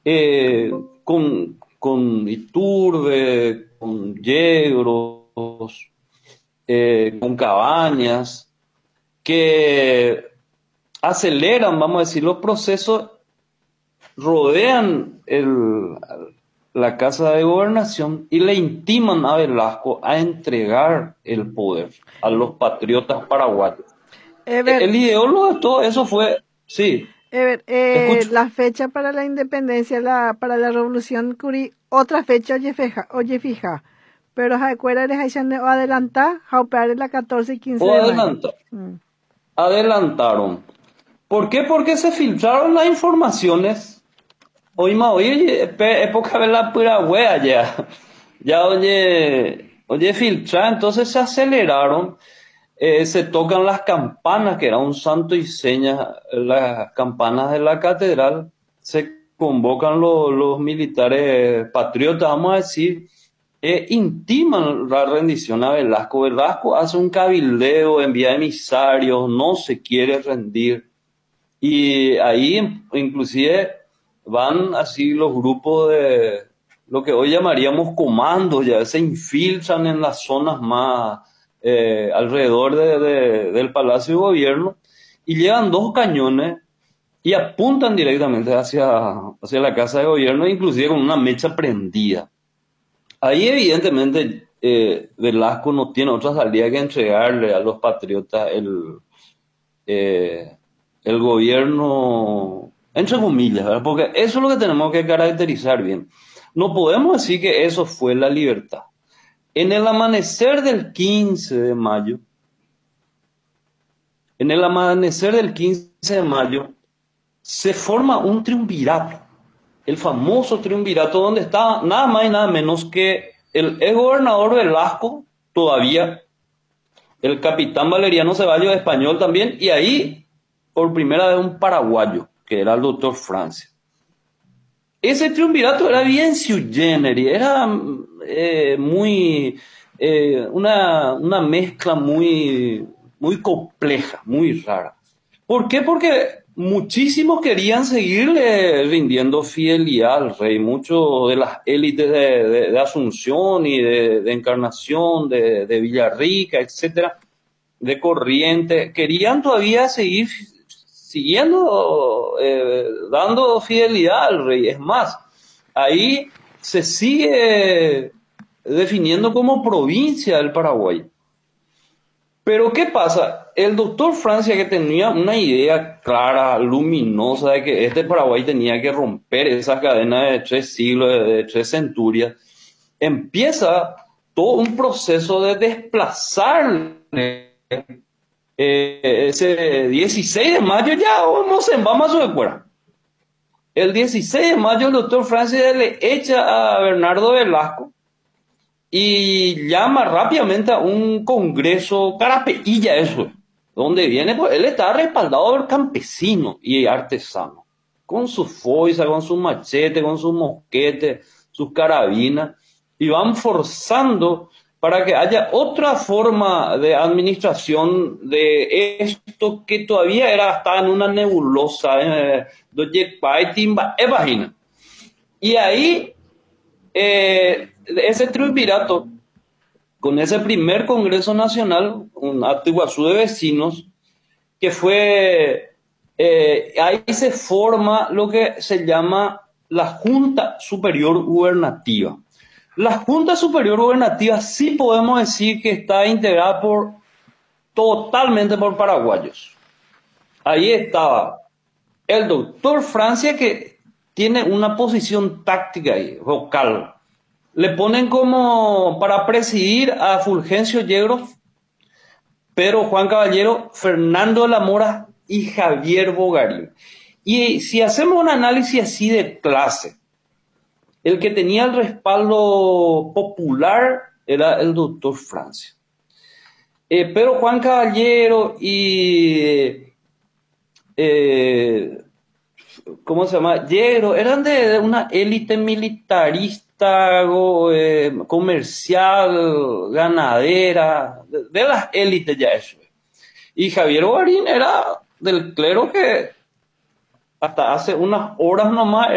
eh, con Iturbe, con Yegros, con Cabañas, que aceleran, vamos a decir, los procesos, rodean la Casa de Gobernación y le intiman a Velasco a entregar el poder a los patriotas paraguayos. Ever, El ideólogo de todo eso fue, sí, Ever, escucho. la fecha para la independencia, para la revolución Curí, otra fecha oye fija, pero acuérdate de adelantar, jaupear la 14 y 15 O de mayo. Mm. adelantaron. ¿Por qué? Porque se filtraron las informaciones. Hoy más hoy, época de la pura wea ya. Ya oye filtrar, entonces se aceleraron. Se tocan las campanas, que era un santo y seña, las campanas de la catedral. Se convocan los militares patriotas, vamos a decir, intiman la rendición a Velasco. Velasco hace un cabildeo, envía emisarios, no se quiere rendir. Y ahí inclusive van así los grupos de lo que hoy llamaríamos comandos, ya se infiltran en las zonas más alrededor del Palacio de Gobierno y llevan dos cañones y apuntan directamente hacia la Casa de Gobierno, inclusive con una mecha prendida. Ahí evidentemente Velasco no tiene otra salida que entregarle a los patriotas eh, el gobierno, entre comillas, ¿verdad? Porque eso es lo que tenemos que caracterizar bien. No podemos decir que eso fue la libertad. En el amanecer del 15 de mayo, en el amanecer del 15 de mayo, se forma un triunvirato, el famoso triunvirato donde está nada más y nada menos que el ex gobernador Velasco, todavía, el capitán Valeriano Ceballos, español también, y ahí por primera vez un paraguayo, que era el doctor Francia. Ese triunvirato era bien sui generis, era una mezcla muy compleja, muy rara. ¿Por qué? Porque muchísimos querían seguirle rindiendo fidelidad al rey, muchos de las élites de Asunción y de Encarnación, de Villarrica, etcétera, de Corrientes, querían todavía seguir siguiendo, dando fidelidad al rey. Es más, ahí se sigue definiendo como provincia del Paraguay. Pero ¿qué pasa? El doctor Francia, que tenía una idea clara, luminosa, de que este Paraguay tenía que romper esa cadena de 3 siglos, de 3 centurias, empieza todo un proceso de desplazar ese 16 de mayo ya vamos a su escuela. El 16 de mayo el doctor Francis le echa a Bernardo Velasco y llama rápidamente a un congreso carapeilla eso, donde viene, pues él está respaldado por campesinos y artesanos, con sus foices, con sus machetes, con sus mosquetes, sus carabinas, y van forzando para que haya otra forma de administración de esto que todavía estaba en una nebulosa, y ahí ese triunvirato, con ese primer Congreso Nacional, un acto Iguazú de vecinos, que fue, ahí se forma lo que se llama la Junta Superior Gubernativa. La Junta Superior Gubernativa sí podemos decir que está integrada totalmente por paraguayos. Ahí estaba el doctor Francia, que tiene una posición táctica ahí, vocal. Le ponen como para presidir a Fulgencio Yegros, Pedro Juan Caballero, Fernando de la Mora y Javier Bogarín. Y si hacemos un análisis así de clase, el que tenía el respaldo popular era el doctor Francia. Pedro Juan Caballero y eh, ¿cómo se llama? Yegro, eran de una élite militarista, comercial, ganadera, de las élites ya eso. Y Javier Bogarín era del clero, que hasta hace unas horas nomás